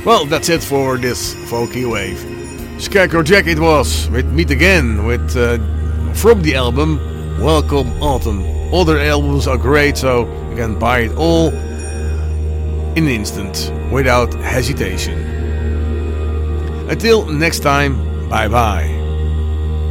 Well, that's it for this Folky Wave. Scarecrow Jack it was, with Meet Again, with from the album Welcome Autumn. All their albums are great, so you can buy it all in an instant, without hesitation. Until next time, bye bye.